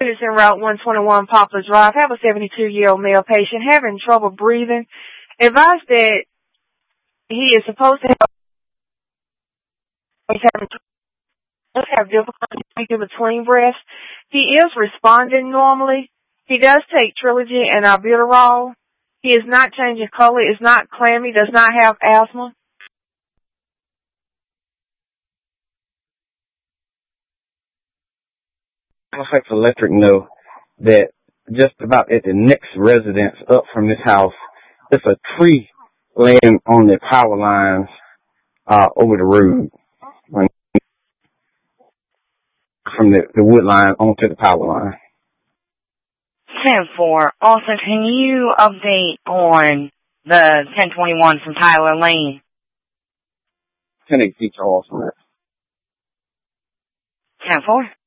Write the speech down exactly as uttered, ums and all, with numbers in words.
It's in Route one twenty-one Poplar Drive. Have a seventy-two-year-old male patient having trouble breathing. Advised that he is supposed to have, he's having, does have difficulty speaking between breaths. He is responding normally. He does take Trilogy and albuterol. He is not changing color, is not clammy, does not have asthma. Halifax Electric know that just about at the next residence up from this house, there's a tree laying on the power lines uh, over the road from the, the wood line onto the power line. ten four. Also, can you update on the ten twenty-one from Tyler Lane? ten eight feet off from that. ten four.